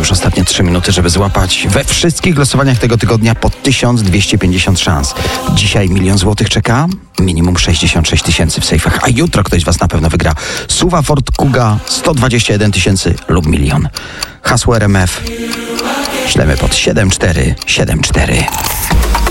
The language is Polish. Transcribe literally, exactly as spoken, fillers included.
już ostatnie trzy minuty, żeby złapać we wszystkich losowaniach tego tygodnia po tysiąc dwieście pięćdziesiąt szans. Dzisiaj milion złotych czeka, minimum sześćdziesiąt sześć tysięcy w sejfach, a jutro ktoś z was na pewno wygra Suwa Ford Kuga sto dwadzieścia jeden tysięcy lub milion. Hasło R M F ślemy pod siedem cztery siedem cztery.